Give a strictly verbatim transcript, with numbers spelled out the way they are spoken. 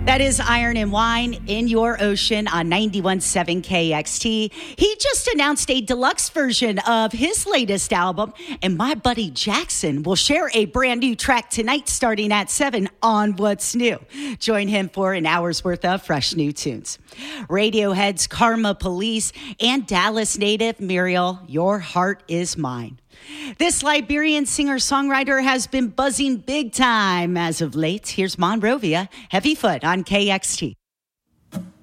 That is Iron and Wine in Your Ocean on ninety-one point seven K X T. He just announced a deluxe version of his latest album, and my buddy Jackson will share a brand new track tonight starting at seven on What's New. Join him for an hour's worth of fresh new tunes. Radiohead's Karma Police and Dallas native Muriel, Your Heart Is Mine. This Liberian singer-songwriter has been buzzing big time as of late. Here's Monrovia, Heavy Foot on K X T.